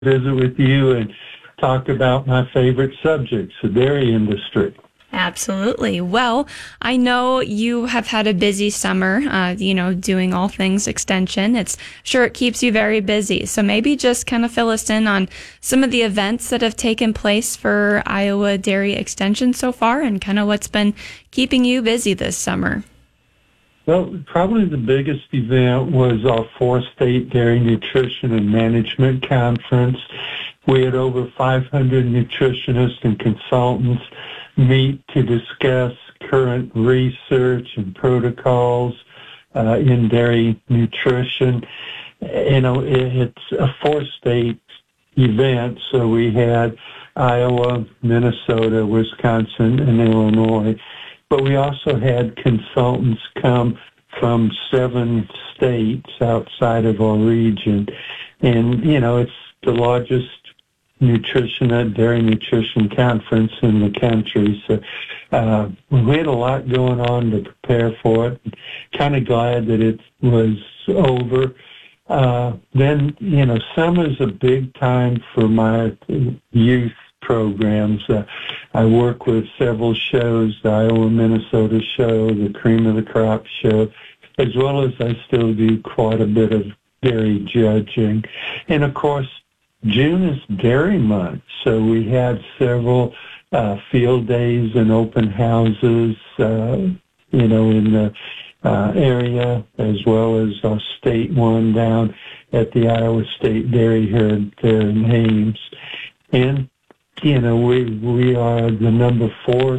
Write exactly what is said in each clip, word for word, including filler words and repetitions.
visit with you and talk about my favorite subjects, the dairy industry. Absolutely. Well, I know you have had a busy summer, uh, you know, doing all things extension. It's sure it keeps you very busy. So maybe just kind of fill us in on some of the events that have taken place for Iowa Dairy Extension so far and kind of what's been keeping you busy this summer. Well, probably the biggest event was our four-state Dairy Nutrition and Management Conference. We had over five hundred nutritionists and consultants meet to discuss current research and protocols uh, in dairy nutrition. You know, it, it's a four-state event, so we had Iowa, Minnesota, Wisconsin, and Illinois. But we also had consultants come from seven states outside of our region. And, you know, it's the largest nutrition, dairy nutrition conference in the country. So uh, we had a lot going on to prepare for it. Kind of glad that it was over. Uh, then, you know, summer's a big time for my youth programs. Uh, I work with several shows, the Iowa Minnesota show, the Cream of the Crop show, as well as I still do quite a bit of dairy judging. And of course, June is Dairy Month, so we had several uh, field days and open houses, uh, you know, in the uh, area, as well as our state one down at the Iowa State Dairy Herd there in Ames. And you know, we we are the number four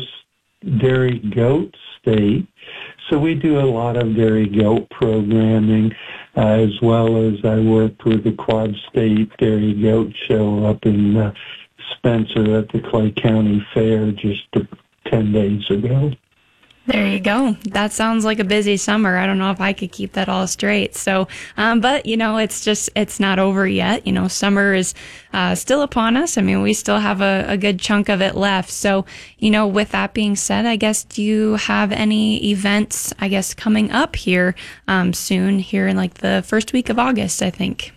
dairy goat state, so we do a lot of dairy goat programming, uh, as well as I worked with the Quad State Dairy Goat Show up in uh, Spencer at the Clay County Fair just uh, ten days ago. There you go. That sounds like a busy summer. I don't know if I could keep that all straight. So, um, but you know, it's just, it's not over yet. You know, summer is, uh, still upon us. I mean, we still have a, a good chunk of it left. So, you know, with that being said, I guess, do you have any events, I guess, coming up here, um, soon here in like the first week of August, I think?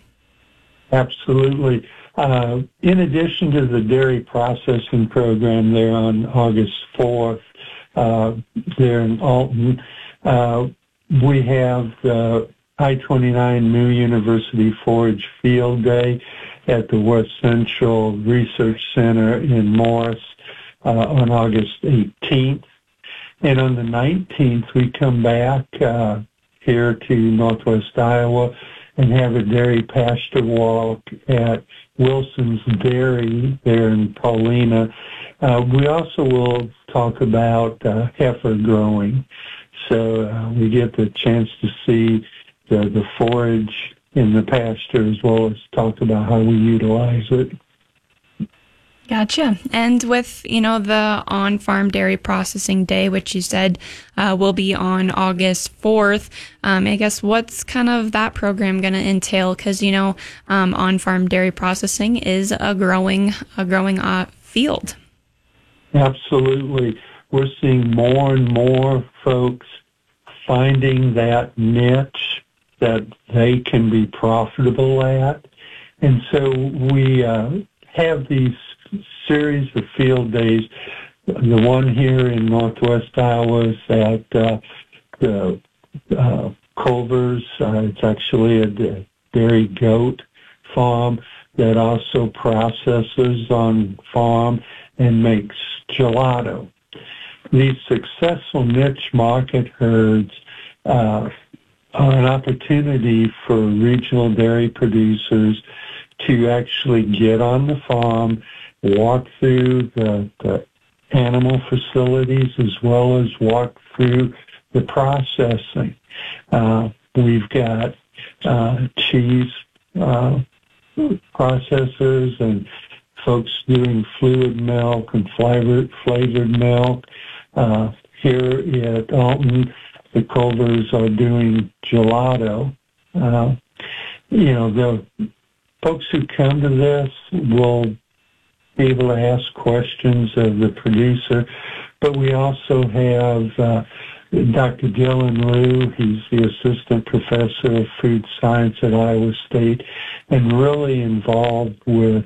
Absolutely. Uh, in addition to the dairy processing program there on August fourth, Uh, there in Alton, uh, we have the I twenty-nine New University Forage Field Day at the West Central Research Center in Morris uh, on August eighteenth. And on the nineteenth, we come back uh, here to Northwest Iowa and have a dairy pasture walk at Wilson's Dairy there in Paulina. Uh, we also will talk about uh, heifer growing. So uh, we get the chance to see the, the forage in the pasture as well as talk about how we utilize it. Gotcha. And with, you know, the On-Farm Dairy Processing Day, which you said uh, will be on August fourth, um, I guess what's kind of that program going to entail? Because, you know, um, on-farm dairy processing is a growing, a growing uh, field. Absolutely. We're seeing more and more folks finding that niche that they can be profitable at. And so we uh, have these series of field days. The one here in Northwest Iowa is at uh, the uh, Culver's. Uh, it's actually a dairy goat farm that also processes on farm and makes gelato. These successful niche market herds uh, are an opportunity for regional dairy producers to actually get on the farm, walk through the, the animal facilities, as well as walk through the processing. Uh, we've got uh, cheese uh, processors and folks doing fluid milk and flavored, flavored milk. Uh, here at Alton, the Culvers are doing gelato. Uh, you know, the folks who come to this will be able to ask questions of the producer, but we also have uh, Doctor Dylan Liu, he's the assistant professor of food science at Iowa State, and really involved with